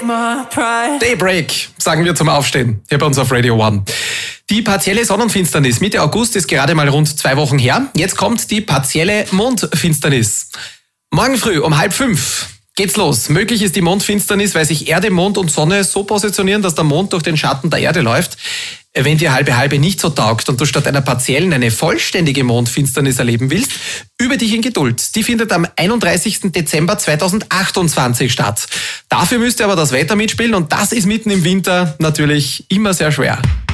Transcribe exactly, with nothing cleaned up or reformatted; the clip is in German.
Daybreak, sagen wir zum Aufstehen, hier bei uns auf Radio One. Die partielle Sonnenfinsternis Mitte August ist gerade mal rund zwei Wochen her. Jetzt kommt die partielle Mondfinsternis. Morgen früh um halb fünf geht's los. Möglich ist die Mondfinsternis, weil sich Erde, Mond und Sonne so positionieren, dass der Mond durch den Schatten der Erde läuft. Wenn dir halbe halbe nicht so taugt und du statt einer partiellen eine vollständige Mondfinsternis erleben willst, übe dich in Geduld. Die findet am einunddreißigsten Dezember zweitausendachtundzwanzig statt. Dafür müsste aber das Wetter mitspielen und das ist mitten im Winter natürlich immer sehr schwer.